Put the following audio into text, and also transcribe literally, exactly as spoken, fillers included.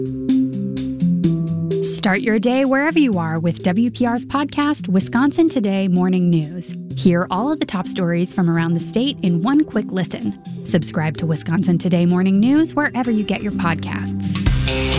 Start your day wherever you are with W P R's podcast, Wisconsin Today Morning News. Hear all of the top stories from around the state in one quick listen. Subscribe to Wisconsin Today Morning News wherever you get your podcasts.